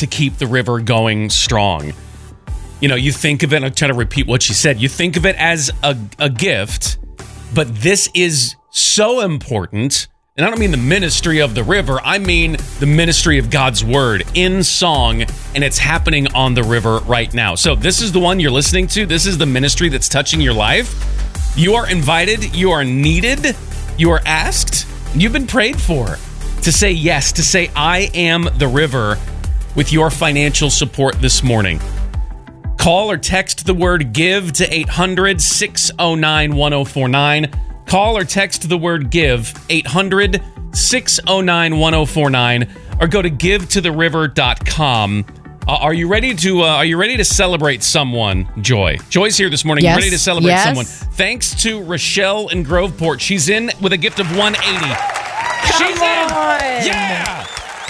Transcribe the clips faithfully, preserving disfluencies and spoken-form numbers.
to keep the river going strong. You know, you think of it, I'm trying to repeat what she said, you think of it as a, a gift, but this is so important. And I don't mean the ministry of the river, I mean the ministry of God's word in song, and it's happening on the river right now. So this is the one you're listening to. This is the ministry that's touching your life. You are invited, you are needed, you are asked, you've been prayed for to say yes, to say I am the river with your financial support this morning. Call or text the word give to eight hundred, six oh nine, one oh four nine. Call or text the word give, eight hundred, six oh nine, one oh four nine, or go to give to the river dot com. Uh, are you ready to uh, are you ready to celebrate someone, Joy? Joy's here this morning. Yes. Ready to celebrate yes. someone. Thanks to Rochelle in Groveport. She's in with a gift of one hundred eighty dollars. Come She's on. in. Yeah.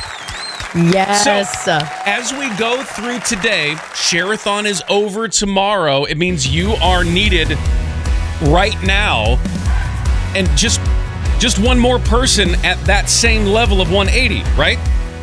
Yes. So, as we go through today, Share-a-thon is over tomorrow. It means you are needed right now. And just just one more person at that same level of one eighty, right?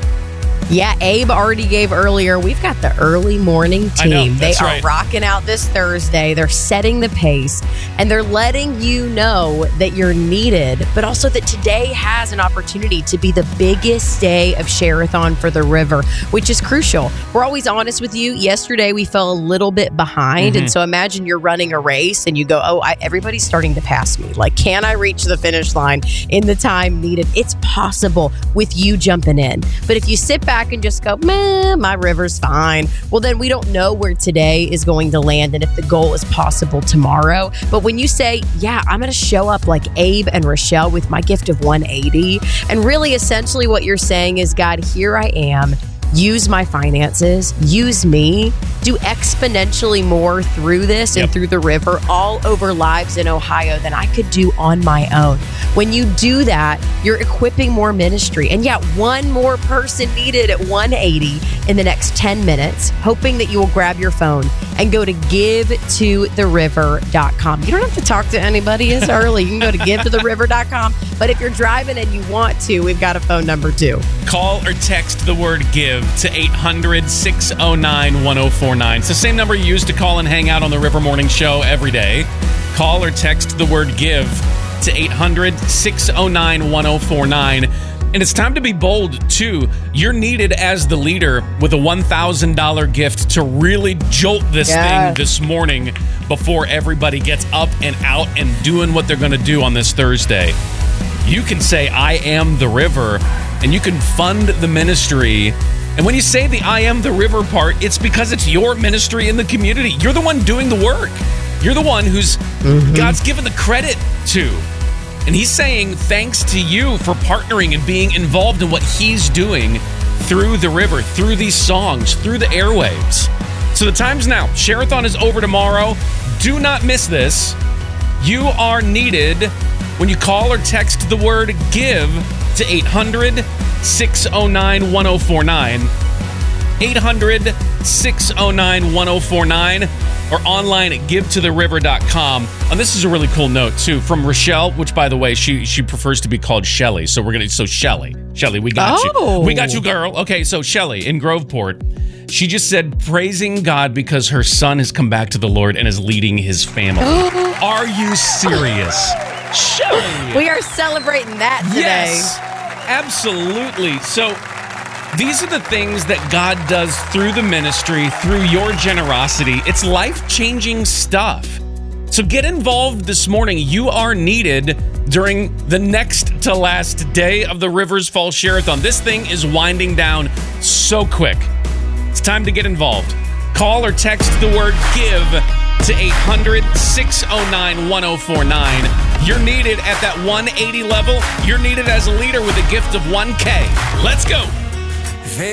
Yeah, Abe already gave earlier. We've got the early morning team. I know, they that's are right. rocking out this Thursday. They're setting the pace, and they're letting you know that you're needed, but also that today has an opportunity to be the biggest day of Share-a-thon for the river, which is crucial. We're always honest with you. Yesterday, we fell a little bit behind, Mm-hmm. and so imagine you're running a race, and you go, oh, I, everybody's starting to pass me. Like, can I reach the finish line in the time needed? It's possible with you jumping in. But if you sit back and just go, man, my river's fine, well, then we don't know where today is going to land and if the goal is possible tomorrow. But when you say, yeah, I'm going to show up like Abe and Rochelle with my gift of one eighty, and really essentially what you're saying is, God, here I am. Use my finances, use me, do exponentially more through this and Yep. through the river all over lives in Ohio than I could do on my own. When you do that, you're equipping more ministry. And yeah, one more person needed at one eighty in the next ten minutes, hoping that you will grab your phone and go to give to the river dot com. You don't have to talk to anybody. It's early. You can go to give to the river dot com. But if you're driving and you want to, we've got a phone number too. Call or text the word give to eight hundred, six oh nine, one oh four nine. It's the same number you use to call and hang out on the River Morning Show every day. Call or text the word give to eight hundred, six oh nine, one oh four nine. And it's time to be bold, too. You're needed as the leader with a one thousand dollars gift to really jolt this Yeah. thing this morning before everybody gets up and out and doing what they're going to do on this Thursday. You can say, I am the river, and you can fund the ministry. And when you say the I am the river part, it's because it's your ministry in the community. You're the one doing the work. You're the one who's mm-hmm. God's given the credit to. And he's saying thanks to you for partnering and being involved in what he's doing through the river, through these songs, through the airwaves. So the time's now. Share-a-thon is over tomorrow. Do not miss this. You are needed when you call or text the word give to eight hundred, six oh nine, one oh four nine. eight hundred, six oh nine, one oh four nine, or online at give to the river dot com. And this is a really cool note, too, from Rochelle, which, by the way, she she prefers to be called Shelly. So we're going to, so Shelly, Shelly, we got Oh. you. We got you, girl. Okay, so Shelly in Groveport, she just said, praising God because her son has come back to the Lord and is leading his family. Are you serious? Shelly. We are celebrating that today. Yes, absolutely. So these are the things that God does through the ministry, through your generosity. It's life-changing stuff. So get involved this morning. You are needed during the next to last day of the Rivers Fall Share-a-thon. This thing is winding down so quick. It's time to get involved. Call or text the word give to eight hundred, six oh nine, one oh four nine. You're needed at that one eighty level. You're needed as a leader with a gift of one K. Let's go.